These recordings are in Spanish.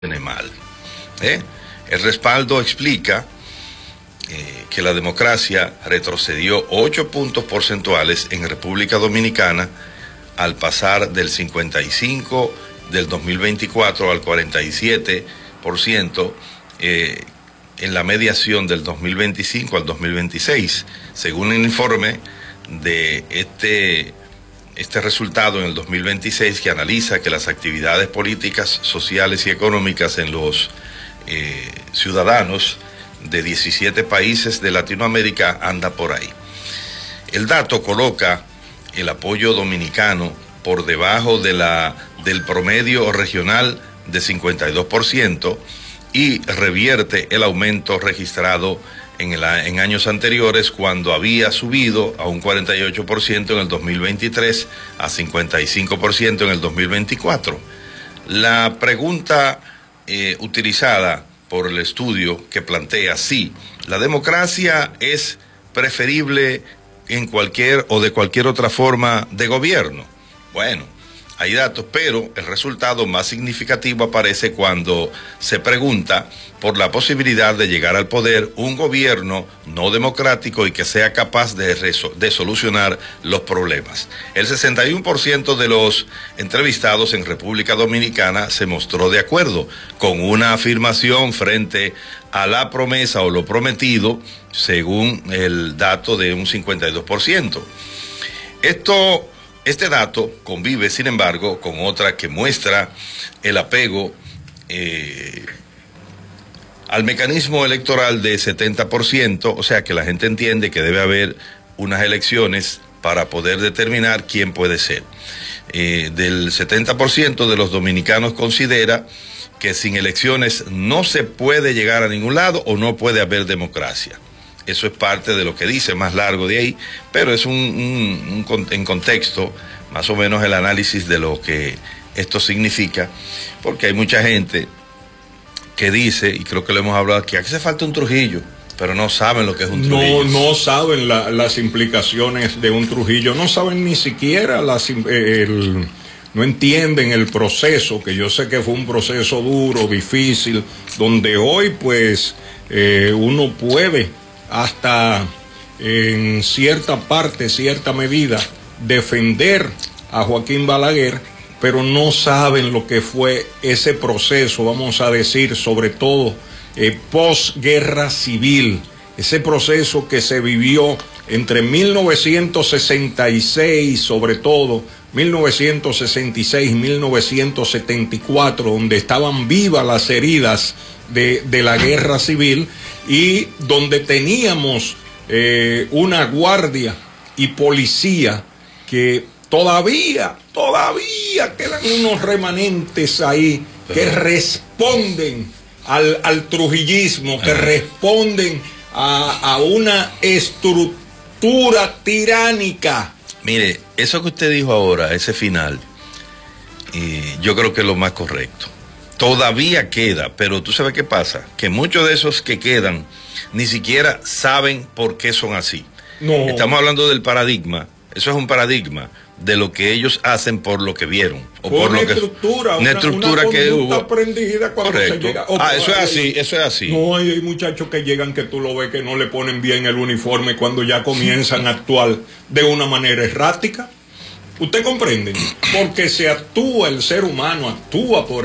tiene mal. El respaldo explica que la democracia retrocedió 8 puntos porcentuales en República Dominicana al pasar del 55 del 2024 al 47% en la mediación del 2025 al 2026, según el informe de este resultado en el 2026, que analiza que las actividades políticas, sociales y económicas en los ciudadanos de 17 países de Latinoamérica anda por ahí. El dato coloca el apoyo dominicano por debajo del promedio regional de 52% y revierte el aumento registrado en años anteriores, cuando había subido a un 48% en el 2023, a 55% en el 2024. La pregunta utilizada por el estudio que plantea si la democracia es preferible en cualquier o de cualquier otra forma de gobierno. Bueno, hay datos, pero el resultado más significativo aparece cuando se pregunta por la posibilidad de llegar al poder un gobierno no democrático y que sea capaz de solucionar los problemas. El 61% de los entrevistados en República Dominicana se mostró de acuerdo con una afirmación frente a la promesa o lo prometido, según el dato de un 52%. Este dato convive, sin embargo, con otra que muestra el apego al mecanismo electoral de 70%, o sea que la gente entiende que debe haber unas elecciones para poder determinar quién puede ser. Del 70% de los dominicanos considera que sin elecciones no se puede llegar a ningún lado o no puede haber democracia. Eso es parte de lo que dice, más largo de ahí, pero es en contexto, más o menos el análisis de lo que esto significa, porque hay mucha gente que dice, y creo que lo hemos hablado aquí, hace falta un Trujillo, pero no saben lo que es un Trujillo. No saben las implicaciones de un Trujillo, no saben ni siquiera no entienden el proceso, que yo sé que fue un proceso duro, difícil, donde hoy pues uno puede hasta en cierta parte, cierta medida, defender a Joaquín Balaguer, pero no saben lo que fue ese proceso, vamos a decir, sobre todo posguerra civil, ese proceso que se vivió entre 1966, sobre todo 1966 y 1974, donde estaban vivas las heridas de la guerra civil y donde teníamos una guardia y policía que todavía quedan unos remanentes ahí que responden al trujillismo, que responden a una estructura tiránica. Mire, eso que usted dijo ahora, ese final, yo creo que es lo más correcto. Todavía queda, pero tú sabes qué pasa, que muchos de esos que quedan ni siquiera saben por qué son así. No. Estamos hablando del paradigma, eso es un paradigma de lo que ellos hacen por lo que vieron. O por lo que una estructura que hubo aprendida cuando correcto. Se llega. Eso es así. No, hay muchachos que llegan que tú lo ves que no le ponen bien el uniforme cuando ya comienzan a actuar de una manera errática. ¿Usted comprende? Porque se actúa, el ser humano actúa por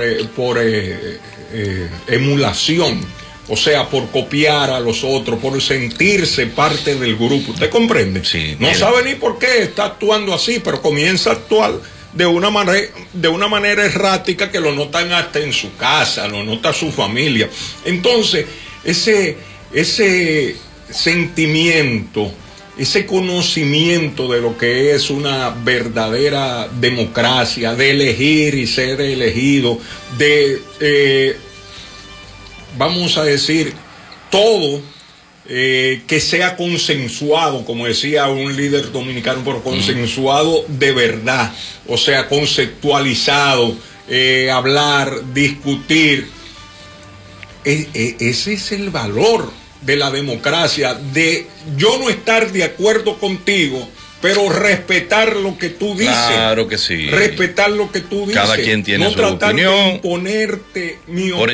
emulación, o sea, por copiar a los otros, por sentirse parte del grupo. ¿Usted comprende? Sí, no sabe ni por qué está actuando así, pero comienza a actuar de una manera errática que lo notan hasta en su casa, lo nota su familia. Entonces, ese sentimiento, ese conocimiento de lo que es una verdadera democracia, de elegir y ser elegido, vamos a decir, todo que sea consensuado, como decía un líder dominicano, pero consensuado de verdad, o sea, conceptualizado, hablar, discutir. Ese es el valor de la democracia, de yo no estar de acuerdo contigo, pero respetar lo que tú dices. Claro que sí. Respetar lo que tú dices. Cada quien tiene no su tratar opinión. de imponerte mi opinión.